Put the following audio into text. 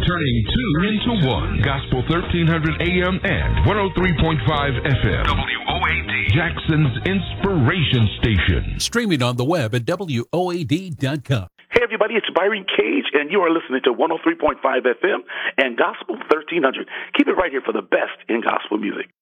Turning two into one. Gospel 1300 AM and 103.5 FM. WOAD. Jackson's Inspiration Station. Streaming on the web at WOAD.com. Hey, everybody, it's Byron Cage, and you are listening to 103.5 FM and Gospel 1300. Keep it right here for the best in gospel music.